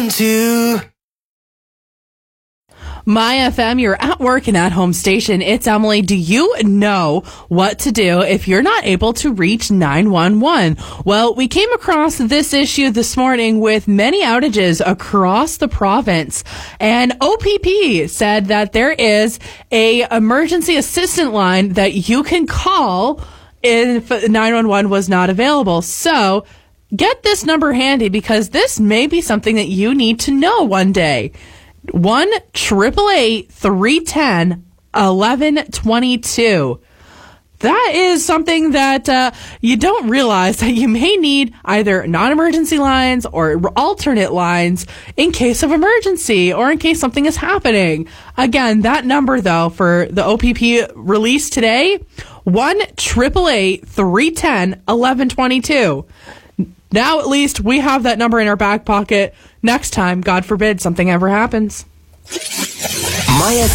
Two. My FM, you're at work and at home station. It's Emily. Do you know what to do if you're not able to reach 911? Well, we came across this issue this morning with many outages across the province, and OPP said that there is a emergency assistant line that you can call if 911 was not available. So get this number handy, because this may be something that you need to know one day. 1-888-310-1122. That is something that you don't realize that you may need either non-emergency lines or alternate lines in case of emergency or in case something is happening. Again, that number, though, for the OPP release today, 1-888-310-1122. Now, at least, we have that number in our back pocket. Next time, God forbid, something ever happens.